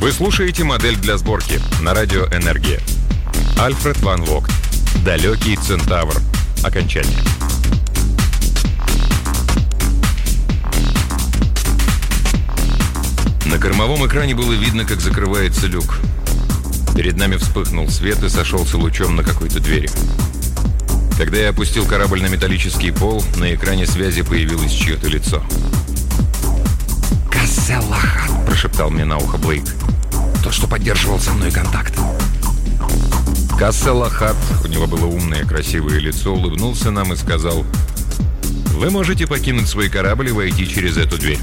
Вы слушаете модель для сборки на радио «Энергия». Альфред Ван Вогт. Далекий Центавр. Окончание. На кормовом экране было видно, как закрывается люк. Перед нами вспыхнул свет и сошелся лучом на какой-то двери. Когда я опустил корабль на металлический пол, на экране связи появилось чье-то лицо. «Касселахат», — прошептал мне на ухо Блейк. «Тот, что поддерживал со мной контакт». Касселахат, у него было умное, красивое лицо, улыбнулся нам и сказал: «Вы можете покинуть свой корабль и войти через эту дверь».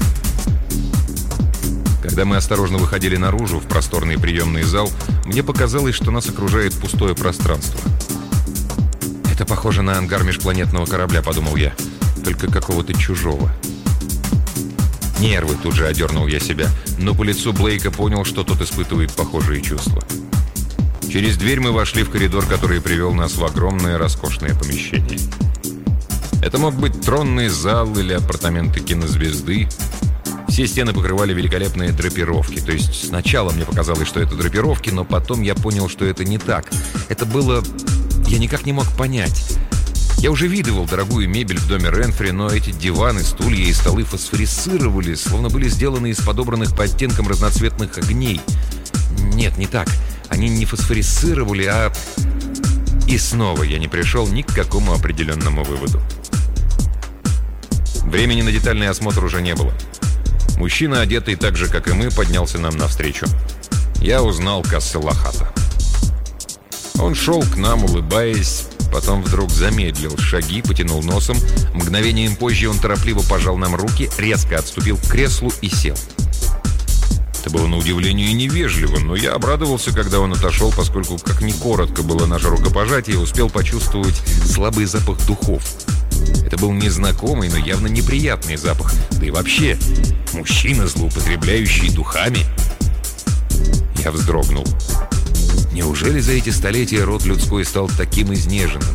Когда мы осторожно выходили наружу, в просторный приемный зал, мне показалось, что нас окружает пустое пространство. «Это похоже на ангар межпланетного корабля», — подумал я, — «только какого-то чужого». «Нервы», — тут же одернул я себя, но по лицу Блейка понял, что тот испытывает похожие чувства. Через дверь мы вошли в коридор, который привел нас в огромное роскошное помещение. Это мог быть тронный зал или апартаменты кинозвезды. Все стены покрывали великолепные драпировки. То есть сначала мне показалось, что это драпировки, но потом я понял, что это не так. Это было... Я никак не мог понять. Я уже видывал дорогую мебель в доме Ренфри, но эти диваны, стулья и столы фосфорисцировали, словно были сделаны из подобранных по оттенкам разноцветных огней. Нет, не так. Они не фосфорисцировали, а... И снова я не пришел ни к какому определенному выводу. Времени на детальный осмотр уже не было. Мужчина, одетый так же, как и мы, поднялся нам навстречу. Я узнал Касселахата. Он шел к нам, улыбаясь, потом вдруг замедлил шаги, потянул носом. Мгновением позже он торопливо пожал нам руки, резко отступил к креслу и сел. Это было на удивление невежливо, но я обрадовался, когда он отошел, поскольку, как ни коротко было наше рукопожатие, успел почувствовать слабый запах духов. Это был незнакомый, но явно неприятный запах. Да и вообще, мужчина, злоупотребляющий духами. Я вздрогнул. Неужели за эти столетия род людской стал таким изнеженным?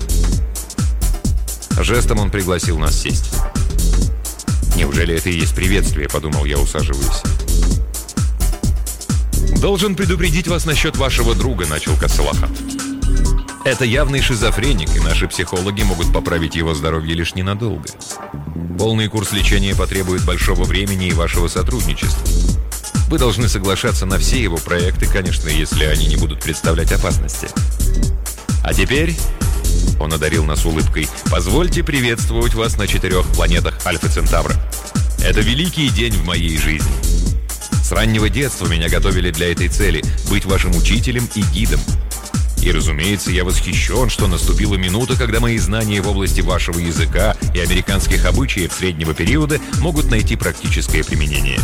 Жестом он пригласил нас сесть. «Неужели это и есть приветствие?» — подумал я, усаживаясь. «Должен предупредить вас насчет вашего друга», — начал Касселахат. «Это явный шизофреник, и наши психологи могут поправить его здоровье лишь ненадолго. Полный курс лечения потребует большого времени и вашего сотрудничества. Вы должны соглашаться на все его проекты, конечно, если они не будут представлять опасности. А теперь...» — он одарил нас улыбкой. «Позвольте приветствовать вас на 4 планетах Альфа Центавра. Это великий день в моей жизни. С раннего детства меня готовили для этой цели — быть вашим учителем и гидом. И, разумеется, я восхищен, что наступила минута, когда мои знания в области вашего языка и американских обычаев среднего периода могут найти практическое применение».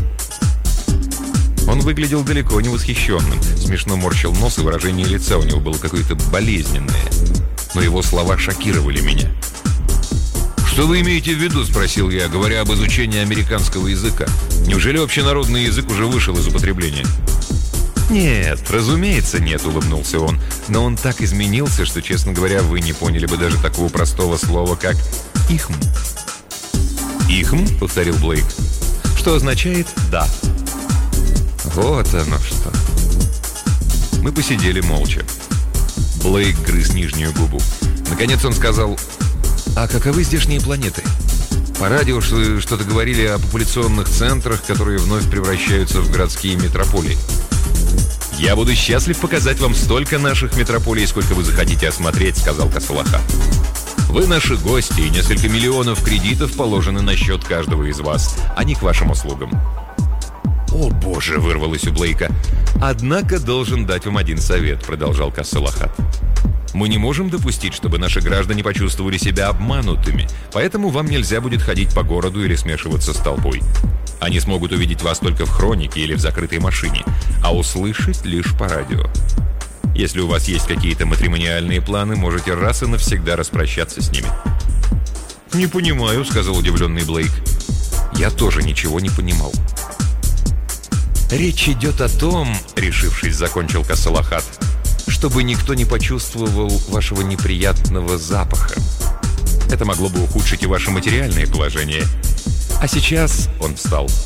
Он выглядел далеко не восхищенным, смешно морщил нос, и выражение лица у него было какое-то болезненное. Но его слова шокировали меня. «Что вы имеете в виду?» — спросил я, говоря об изучении американского языка. «Неужели общенародный язык уже вышел из употребления?» «Нет, разумеется, нет», — улыбнулся он. «Но он так изменился, что, честно говоря, вы не поняли бы даже такого простого слова, как «ихм». «Ихм?» — повторил Блейк. «Что означает «да». Вот оно что». Мы посидели молча. Блейк грыз нижнюю губу. Наконец он сказал: «А каковы здешние планеты? По радио что-то говорили о популяционных центрах, которые вновь превращаются в городские метрополии». «Я буду счастлив показать вам столько наших метрополий, сколько вы захотите осмотреть», — сказал Касселахат. «Вы наши гости, и несколько миллионов кредитов положены на счет каждого из вас. Они к вашим услугам». «О, боже!» — вырвалось у Блейка. «Однако должен дать вам один совет», — продолжал Касселахат. «Мы не можем допустить, чтобы наши граждане почувствовали себя обманутыми, поэтому вам нельзя будет ходить по городу или смешиваться с толпой. Они смогут увидеть вас только в хронике или в закрытой машине, а услышать лишь по радио. Если у вас есть какие-то матримониальные планы, можете раз и навсегда распрощаться с ними». «Не понимаю», — сказал удивленный Блейк. Я тоже ничего не понимал. «Речь идет о том, — решившись, закончил Касселахат, — чтобы никто не почувствовал вашего неприятного запаха. Это могло бы ухудшить и ваше материальное положение. А сейчас, — он встал, —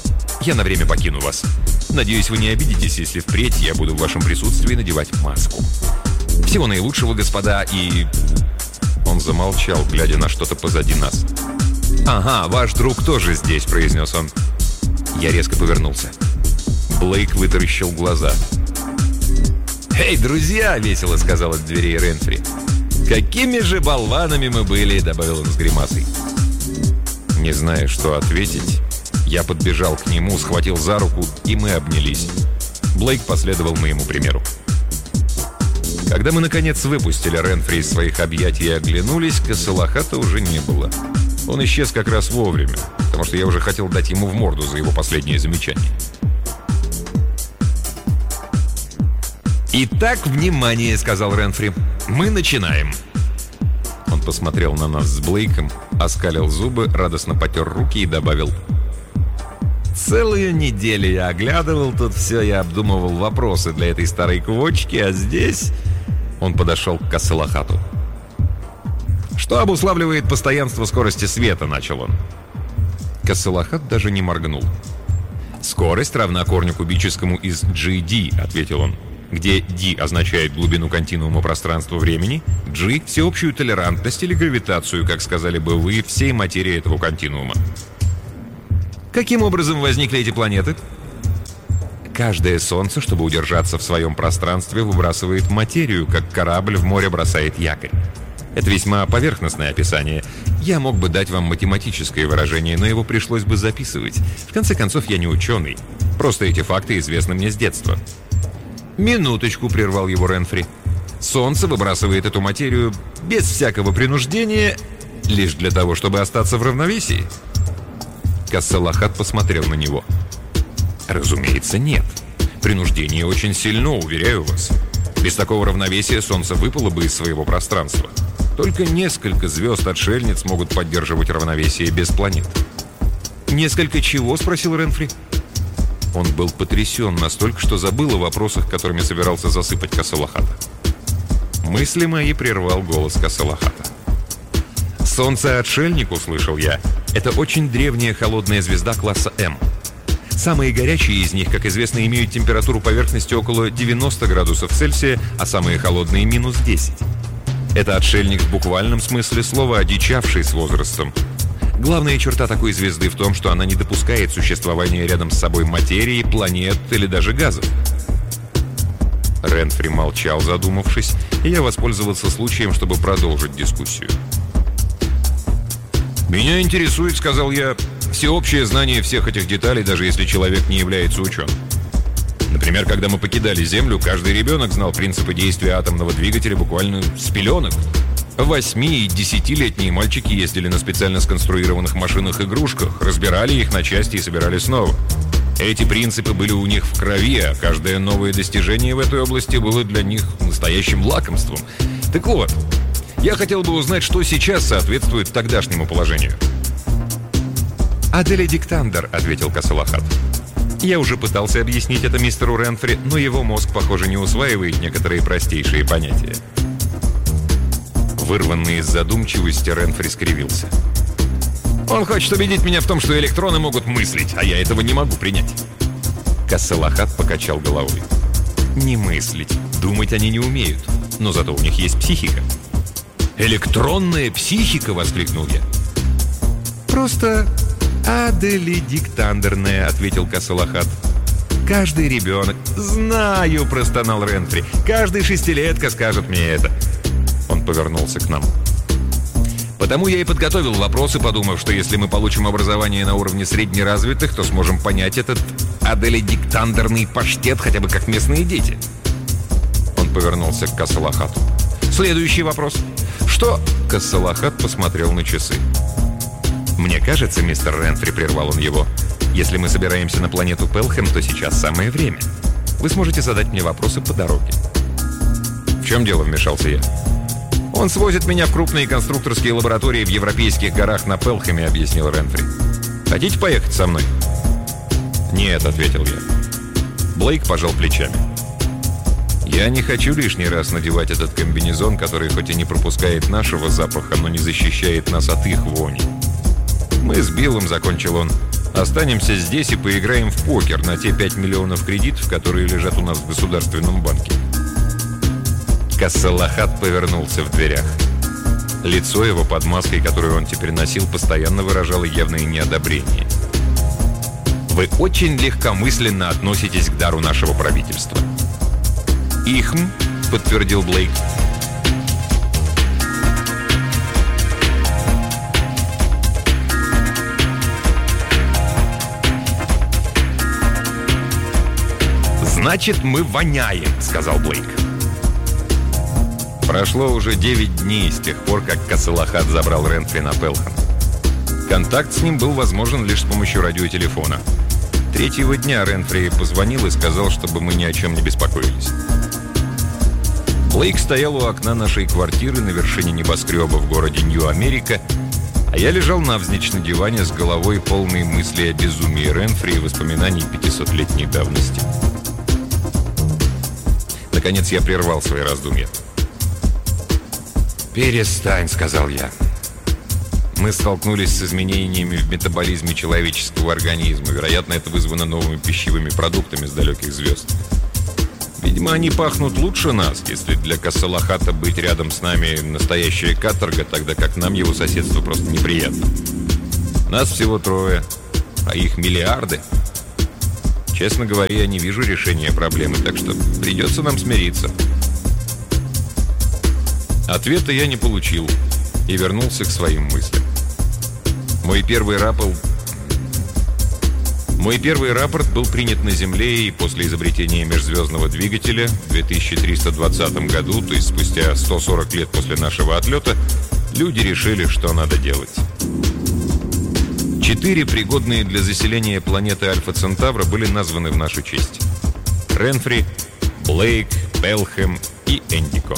Я на время покину вас. Надеюсь, вы не обидитесь, если впредь я буду в вашем присутствии надевать маску. Всего наилучшего, господа, и...» Он замолчал, глядя на что-то позади нас. «Ага, ваш друг тоже здесь», — произнес он. Я резко повернулся. Блейк вытаращил глаза. «Эй, друзья!» — весело сказал от дверей Ренфри. «Какими же болванами мы были!» — добавил он с гримасой. Не зная, что ответить, я подбежал к нему, схватил за руку, и мы обнялись. Блейк последовал моему примеру. Когда мы, наконец, выпустили Ренфри из своих объятий и оглянулись, Касселахата уже не было. Он исчез как раз вовремя, потому что я уже хотел дать ему в морду за его последнее замечание. «Итак, внимание!» — сказал Ренфри. «Мы начинаем!» Он посмотрел на нас с Блейком, оскалил зубы, радостно потер руки и добавил: «Целую неделю я оглядывал тут все и обдумывал вопросы для этой старой квочки, а здесь...» Он подошел к Касселахату. «Что обуславливает постоянство скорости света?» — начал он. Касселахат даже не моргнул. «Скорость равна корню кубическому из GD», — ответил он, где D означает глубину континуума пространства-времени, G — всеобщую толерантность или гравитацию, как сказали бы вы, всей материи этого континуума. Каким образом возникли эти планеты? Каждое Солнце, чтобы удержаться в своем пространстве, выбрасывает материю, как корабль в море бросает якорь. Это весьма поверхностное описание. Я мог бы дать вам математическое выражение, но его пришлось бы записывать. В конце концов, я не ученый. Просто эти факты известны мне с детства. «Минуточку», — прервал его Ренфри. «Солнце выбрасывает эту материю без всякого принуждения, лишь для того, чтобы остаться в равновесии?» Касселахат посмотрел на него. «Разумеется, нет. Принуждение очень сильно, уверяю вас. Без такого равновесия Солнце выпало бы из своего пространства. Только несколько звезд-отшельниц могут поддерживать равновесие без планет». «Несколько чего?» — спросил Ренфри. Он был потрясен настолько, что забыл о вопросах, которыми собирался засыпать Касселахата. Мысли мои прервал голос Касселахата. «Солнце-отшельник», — услышал я, — «это очень древняя холодная звезда класса М. Самые горячие из них, как известно, имеют температуру поверхности около 90 градусов Цельсия, а самые холодные — минус 10. Это отшельник в буквальном смысле слова, одичавший с возрастом. Главная черта такой звезды в том, что она не допускает существования рядом с собой материи, планет или даже газов». Ренфри молчал, задумавшись, и я воспользовался случаем, чтобы продолжить дискуссию. «Меня интересует, — сказал я, — всеобщее знание всех этих деталей, даже если человек не является ученым. Например, когда мы покидали Землю, каждый ребенок знал принципы действия атомного двигателя буквально с пеленок. 8- и 10-летние мальчики ездили на специально сконструированных машинах-игрушках, разбирали их на части и собирали снова. Эти принципы были у них в крови, а каждое новое достижение в этой области было для них настоящим лакомством. Так вот, я хотел бы узнать, что сейчас соответствует тогдашнему положению». «Аделедиктандр», — ответил Касселахат. «Я уже пытался объяснить это мистеру Ренфри, но его мозг, похоже, не усваивает некоторые простейшие понятия». Вырванный из задумчивости, Ренфри скривился. «Он хочет убедить меня в том, что электроны могут мыслить, а я этого не могу принять». Касселахат покачал головой. «Не мыслить. Думать они не умеют. Но зато у них есть психика». «Электронная психика!» — воскликнул я. «Просто аделедиктандерная», — ответил Касселахат. «Каждый ребенок...» «Знаю!» — простонал Ренфри. «Каждый шестилетка скажет мне это». Он повернулся к нам. «Потому я и подготовил вопросы, подумав, что если мы получим образование на уровне среднеразвитых, то сможем понять этот аделедиктандерный паштет хотя бы как местные дети». Он повернулся к Касселахату. «Следующий вопрос. Что?» Касселахат посмотрел на часы. «Мне кажется, мистер Ренфри», — прервал он его, — «если мы собираемся на планету Пелхэм, то сейчас самое время. Вы сможете задать мне вопросы по дороге». «В чем дело?» — вмешался я. «Он свозит меня в крупные конструкторские лаборатории в европейских горах на Пелхэме», — объяснил Ренфри. «Хотите поехать со мной?» «Нет», — ответил я. Блейк пожал плечами. «Я не хочу лишний раз надевать этот комбинезон, который хоть и не пропускает нашего запаха, но не защищает нас от их вони. Мы с Биллом, — закончил он, Останемся здесь и поиграем в покер на те 5 миллионов кредитов, которые лежат у нас в Государственном банке». Кассалахат повернулся в дверях. Лицо его под маской, которую он теперь носил, постоянно выражало явное неодобрение. «Вы очень легкомысленно относитесь к дару нашего правительства». «Ихм», — подтвердил Блейк. «Значит, мы воняем», — сказал Блейк. Прошло уже 9 дней с тех пор, как Кассалахат забрал Ренфри на Пелхан. Контакт с ним был возможен лишь с помощью радиотелефона. Третьего дня Ренфри позвонил и сказал, чтобы мы ни о чем не беспокоились. Блейк стоял у окна нашей квартиры на вершине небоскреба в городе Нью-Америка, а я лежал навзничь на диване с головой полной мысли о безумии Ренфри и воспоминаний 500-летней давности. Наконец я прервал свои раздумья. «Перестань», — сказал я. Мы столкнулись с изменениями в метаболизме человеческого организма. Вероятно, это вызвано новыми пищевыми продуктами с далеких звезд. Видимо, они пахнут лучше нас, если для Кассалахата быть рядом с нами настоящая каторга, тогда как нам его соседство просто неприятно. Нас всего 3, а их миллиарды. Честно говоря, я не вижу решения проблемы, так что придется нам смириться. Ответа я не получил и вернулся к своим мыслям. Мой первый рапорт был принят на Земле, и после изобретения межзвездного двигателя в 2320 году, то есть спустя 140 лет после нашего отлета, люди решили, что надо делать. 4 пригодные для заселения планеты Альфа Центавра были названы в нашу честь: Ренфри, Блейк, Пелхэм и Эндикот.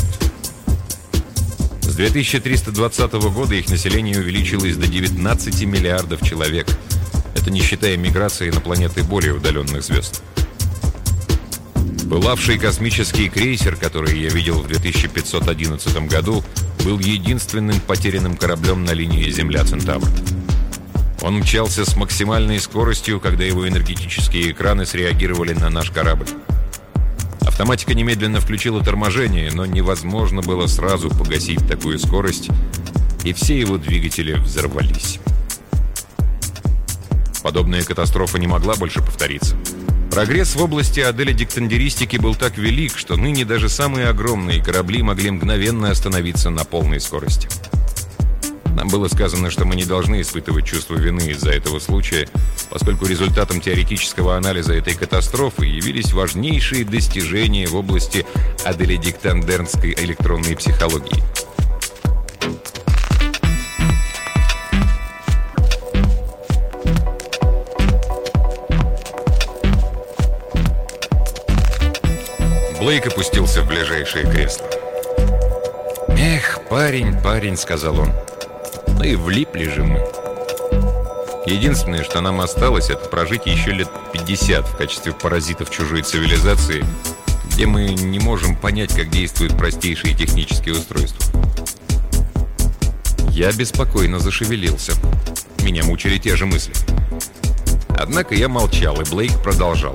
С 2320 года их население увеличилось до 19 миллиардов человек. Это не считая миграции на планеты более удаленных звезд. Пылавший космический крейсер, который я видел в 2511 году, был единственным потерянным кораблем на линии Земля-Центавр. Он мчался с максимальной скоростью, когда его энергетические экраны среагировали на наш корабль. Автоматика немедленно включила торможение, но невозможно было сразу погасить такую скорость, и все его двигатели взорвались. Подобная катастрофа не могла больше повториться. Прогресс в области аделедиктандеристики был так велик, что ныне даже самые огромные корабли могли мгновенно остановиться на полной скорости. Нам было сказано, что мы не должны испытывать чувство вины из-за этого случая, поскольку результатом теоретического анализа этой катастрофы явились важнейшие достижения в области аделедиктандернской электронной психологии. Блейк опустился в ближайшее кресло. «Эх, парень», — сказал он. «Ну и влипли же мы. Единственное, что нам осталось, это прожить еще лет 50 в качестве паразитов чужой цивилизации, где мы не можем понять, как действуют простейшие технические устройства». Я беспокойно зашевелился. Меня мучили те же мысли. Однако я молчал, и Блейк продолжал.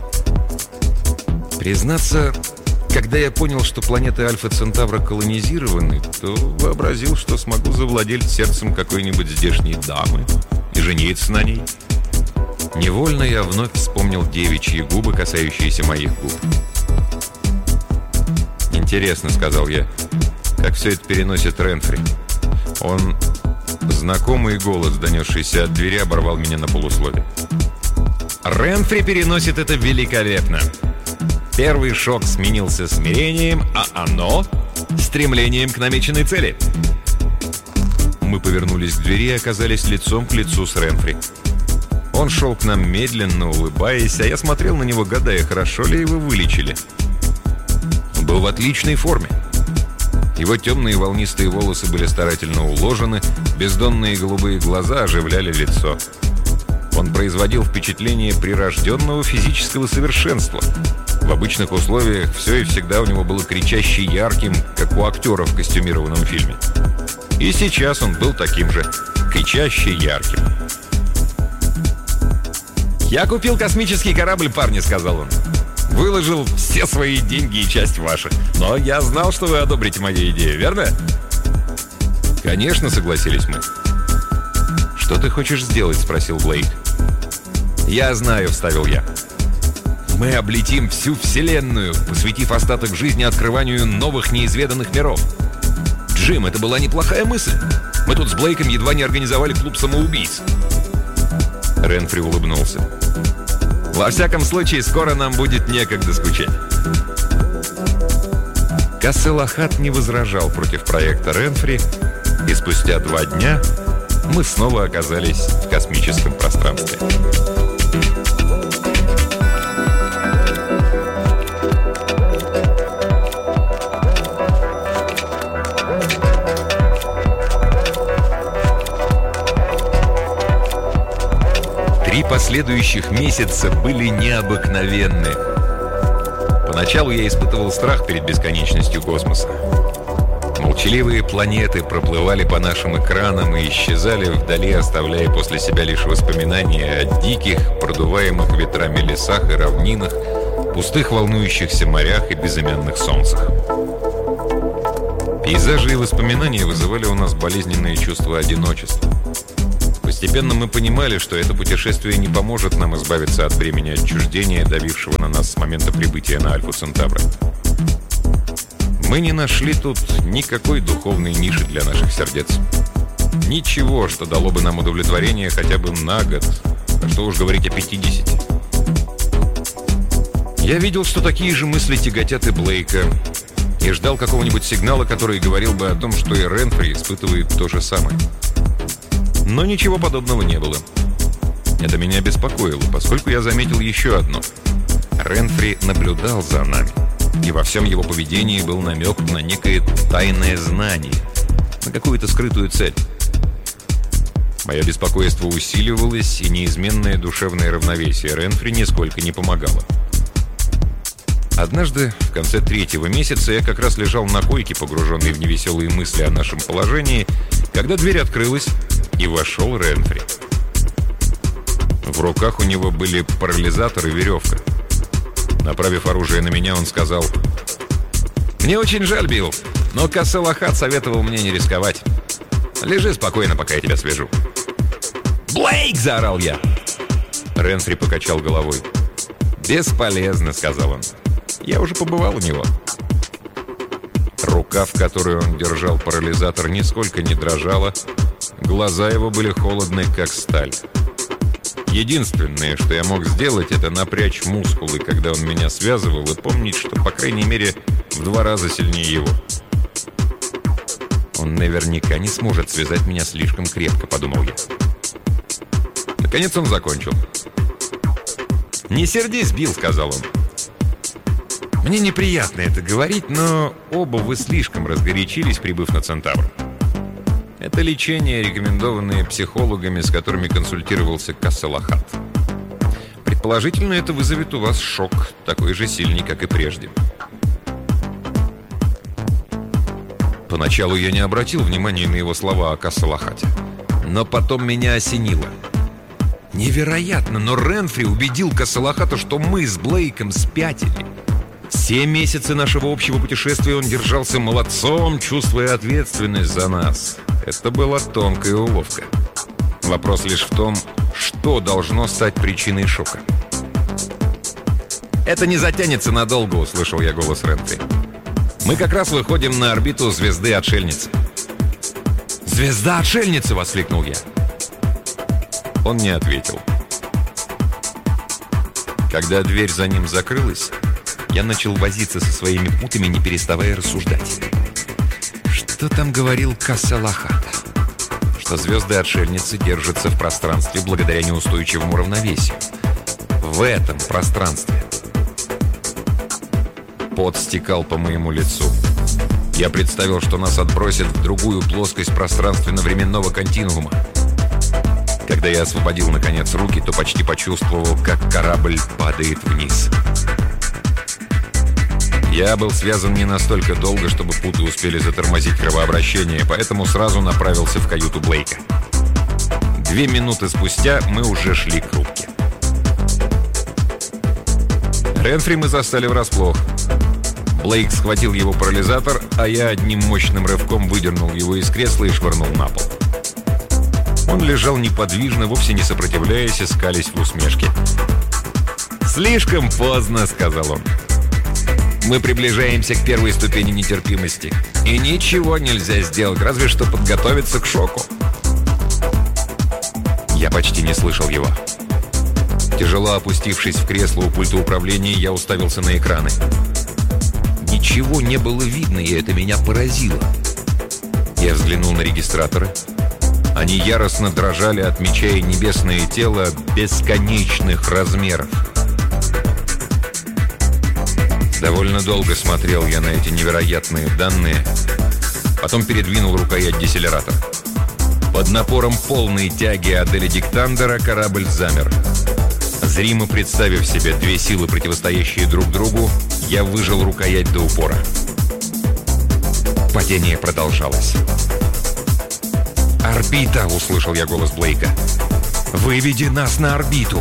Признаться, когда я понял, что планеты Альфа Центавра колонизированы, то вообразил, что смогу завладеть сердцем какой-нибудь здешней дамы и жениться на ней. Невольно я вновь вспомнил девичьи губы, касающиеся моих губ. «Интересно», — сказал я, — «как все это переносит Ренфри?» Знакомый голос, донесшийся от двери, оборвал меня на полуслове. «Ренфри переносит это великолепно. Первый шок сменился смирением, а оно — стремлением к намеченной цели». Мы повернулись к двери и оказались лицом к лицу с Ренфри. Он шел к нам медленно, улыбаясь, а я смотрел на него, гадая, хорошо ли его вылечили. Он был в отличной форме. Его темные волнистые волосы были старательно уложены, бездонные голубые глаза оживляли лицо. Он производил впечатление прирожденного физического совершенства. В обычных условиях все и всегда у него было кричаще ярким, как у актера в костюмированном фильме. И сейчас он был таким же, кричаще ярким. «Я купил космический корабль, парни», — сказал он. «Выложил все свои деньги и часть ваша. Но я знал, что вы одобрите мою идею, верно?» «Конечно», — согласились мы. «Что ты хочешь сделать?» — спросил Блейк. «Я знаю», — вставил я. «Мы облетим всю Вселенную, посвятив остаток жизни открыванию новых неизведанных миров». «Джим, это была неплохая мысль. Мы тут с Блейком едва не организовали клуб самоубийц». Ренфри улыбнулся. «Во всяком случае, скоро нам будет некогда скучать». Касселахат не возражал против проекта Ренфри, и спустя 2 дня мы снова оказались в космическом пространстве. Три последующих месяца были необыкновенны. Поначалу я испытывал страх перед бесконечностью космоса. Молчаливые планеты проплывали по нашим экранам и исчезали вдали, оставляя после себя лишь воспоминания о диких, продуваемых ветрами лесах и равнинах, пустых волнующихся морях и безымянных солнцах. Пейзажи и воспоминания вызывали у нас болезненное чувство одиночества. Постепенно мы понимали, что это путешествие не поможет нам избавиться от бремени отчуждения, давившего на нас с момента прибытия на Альфу Центавра. Мы не нашли тут никакой духовной ниши для наших сердец. Ничего, что дало бы нам удовлетворение хотя бы на год, а что уж говорить о 50. Я видел, что такие же мысли тяготят и Блейка, и ждал какого-нибудь сигнала, который говорил бы о том, что и Ренфри испытывает то же самое. Но ничего подобного не было. Это меня беспокоило, поскольку я заметил еще одно. Ренфри наблюдал за нами, и во всем его поведении был намек на некое тайное знание, на какую-то скрытую цель. Мое беспокойство усиливалось, и неизменное душевное равновесие Ренфри нисколько не помогало. Однажды, в конце 3-го месяца, я как раз лежал на койке, погруженный в невеселые мысли о нашем положении, когда дверь открылась, и вошел Ренфри. В руках у него были парализатор и веревка. Направив оружие на меня, он сказал: «Мне очень жаль, Билл, но Касселахат советовал мне не рисковать. Лежи спокойно, пока я тебя свяжу». «Блейк!» — заорал я. Ренфри покачал головой. «Бесполезно», — сказал он. «Я уже побывал у него». Рука, в которой он держал парализатор, нисколько не дрожала. Глаза его были холодны, как сталь. Единственное, что я мог сделать, это напрячь мускулы, когда он меня связывал, и помнить, что, по крайней мере, в 2 раза сильнее его. «Он наверняка не сможет связать меня слишком крепко», — подумал я. Наконец он закончил. «Не сердись, Билл», — сказал он. «Мне неприятно это говорить, но оба вы слишком разгорячились, прибыв на Центавр. Это лечение, рекомендованное психологами, с которыми консультировался Касселахат. Предположительно, это вызовет у вас шок, такой же сильный, как и прежде». Поначалу я не обратил внимания на его слова о Касселахате, но потом меня осенило. Невероятно, но Ренфри убедил Касселахата, что мы с Блейком спятили. Все месяцы нашего общего путешествия он держался молодцом, чувствуя ответственность за нас. Это была тонкая уловка. Вопрос лишь в том, что должно стать причиной шока. «Это не затянется надолго», — услышал я голос Ренфри. «Мы как раз выходим на орбиту звезды-отшельницы». «Звезда-отшельница!» — воскликнул я. Он не ответил. Когда дверь за ним закрылась, я начал возиться со своими путами, не переставая рассуждать. Что там говорил Касселахат? Что звезды-отшельницы держатся в пространстве благодаря неустойчивому равновесию. В этом пространстве. Пот стекал по моему лицу. Я представил, что нас отбросят в другую плоскость пространственно-временного континуума. Когда я освободил, наконец, руки, то почти почувствовал, как корабль падает вниз. Я был связан не настолько долго, чтобы путы успели затормозить кровообращение, поэтому сразу направился в каюту Блейка. 2 минуты спустя мы уже шли к рубке. Ренфри мы застали врасплох. Блейк схватил его парализатор, а я одним мощным рывком выдернул его из кресла и швырнул на пол. Он лежал неподвижно, вовсе не сопротивляясь и скались в усмешке. «Слишком поздно», — сказал он. «Мы приближаемся к первой ступени нетерпимости, и ничего нельзя сделать, разве что подготовиться к шоку». Я почти не слышал его. Тяжело опустившись в кресло у пульта управления, я уставился на экраны. Ничего не было видно, и это меня поразило. Я взглянул на регистраторы. Они яростно дрожали, отмечая небесное тело бесконечных размеров. Довольно долго смотрел я на эти невероятные данные, потом передвинул рукоять деселератора. Под напором полной тяги Аделя Диктандера корабль замер. Зримо представив себе две силы, противостоящие друг другу, я выжал рукоять до упора. Падение продолжалось. «Орбита!» — услышал я голос Блейка. «Выведи нас на орбиту!»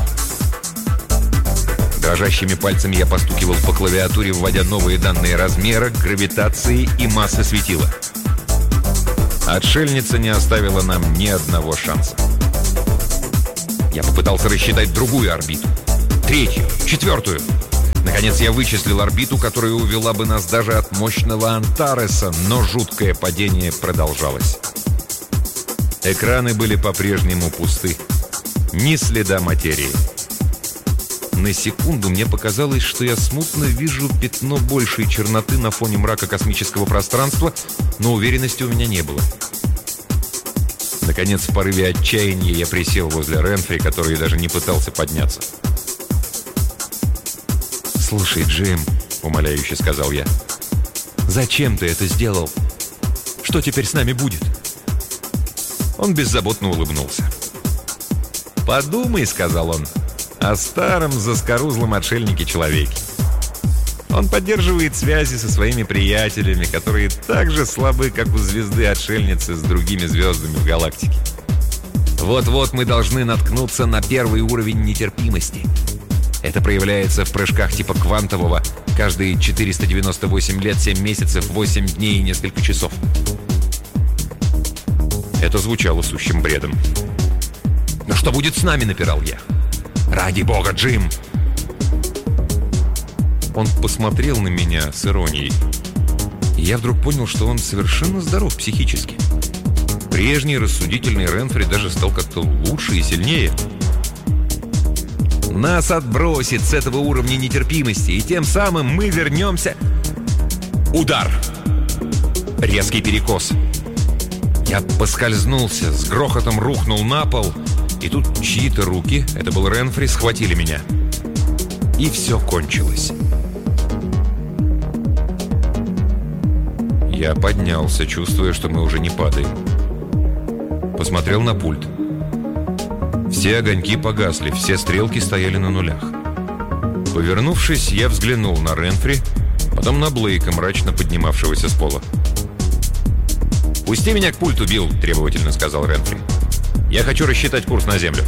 Дрожащими пальцами я постукивал по клавиатуре, вводя новые данные размера, гравитации и массы светила. Отшельница не оставила нам ни одного шанса. Я попытался рассчитать другую орбиту, третью, четвертую. Наконец я вычислил орбиту, которая увела бы нас даже от мощного Антареса, но жуткое падение продолжалось. Экраны были по-прежнему пусты. Ни следа материи. На секунду мне показалось, что я смутно вижу пятно большей черноты на фоне мрака космического пространства, но уверенности у меня не было. Наконец, в порыве отчаяния я присел возле Ренфри, который даже не пытался подняться. «Слушай, Джим», — умоляюще сказал я, — «зачем ты это сделал? Что теперь с нами будет?» Он беззаботно улыбнулся. «Подумай», — сказал он, — «о старом заскорузлом отшельнике-человеке. Он поддерживает связи со своими приятелями, которые так же слабы, как у звезды-отшельницы с другими звездами в галактике. Вот-вот мы должны наткнуться на первый уровень нетерпимости. Это проявляется в прыжках типа квантового каждые 498 лет, 7 месяцев, 8 дней и несколько часов». Это звучало сущим бредом. «Но что будет с нами?» — напирал я. «Ради бога, Джим!» Он посмотрел на меня с иронией. И я вдруг понял, что он совершенно здоров психически. Прежний рассудительный Ренфри даже стал как-то лучше и сильнее. «Нас отбросит с этого уровня нетерпимости, и тем самым мы вернемся...» Удар! Резкий перекос. Я поскользнулся, с грохотом рухнул на пол, и тут чьи-то руки, это был Ренфри, схватили меня. И все кончилось. Я поднялся, чувствуя, что мы уже не падаем. Посмотрел на пульт. Все огоньки погасли, все стрелки стояли на нулях. Повернувшись, я взглянул на Ренфри, потом на Блейка, мрачно поднимавшегося с пола. «Пусти меня к пульту, Билл», — требовательно сказал Ренфри. «Я хочу рассчитать курс на Землю».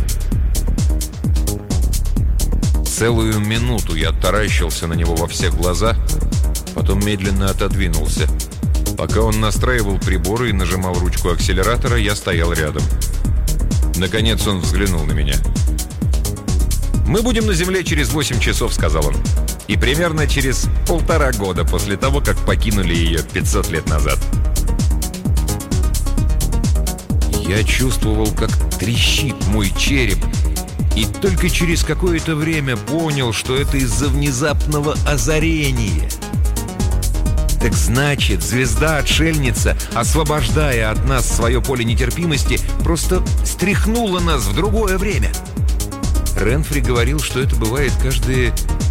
Целую минуту я таращился на него во все глаза, потом медленно отодвинулся. Пока он настраивал приборы и нажимал ручку акселератора, я стоял рядом. Наконец он взглянул на меня. «Мы будем на Земле через 8 часов», — сказал он. «И примерно через 1,5 года после того, как покинули ее 500 лет назад». Я чувствовал, как трещит мой череп, и только через какое-то время понял, что это из-за внезапного озарения. Так значит, звезда-отшельница, освобождая от нас свое поле нетерпимости, просто стряхнула нас в другое время. Ренфри говорил, что это бывает каждые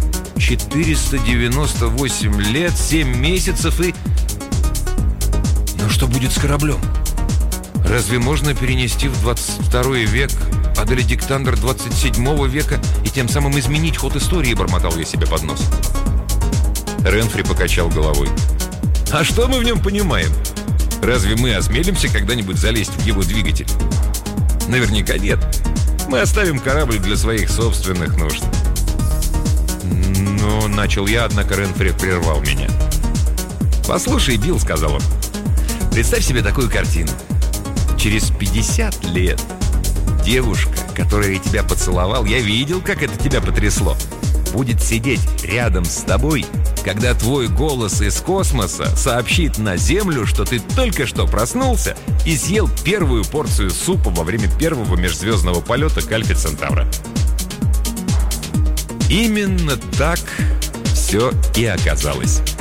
498 лет, 7 месяцев и... Но что будет с кораблем? Разве можно перенести в 22 век Адель Диктандер 27 века и тем самым изменить ход истории, бормотал я себе под нос. Ренфри покачал головой. А что мы в нем понимаем? Разве мы осмелимся когда-нибудь залезть в его двигатель? Наверняка нет. Мы оставим корабль для своих собственных нужд. «Ну, начал я, однако Ренфри прервал меня. «Послушай, Билл», — сказал он, — «представь себе такую картину. Через 50 лет девушка, которая тебя поцеловал, я видел, как это тебя потрясло, будет сидеть рядом с тобой, когда твой голос из космоса сообщит на Землю, что ты только что проснулся и съел первую порцию супа во время первого межзвездного полета к Альфе Центавра». Именно так все и оказалось.